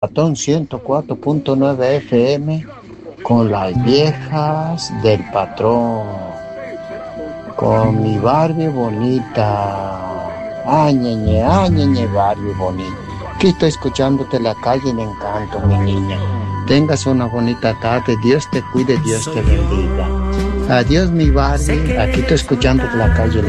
Ratón 104.9 FM con las viejas del patrón, con mi Barbie bonita, ñeñe, Barbie bonita. Aquí estoy escuchándote en la calle en Encanto, mi niña. Tengas una bonita tarde, Dios te cuide, Dios te bendiga. Adiós, mi Barbie, aquí estoy escuchándote en la calle en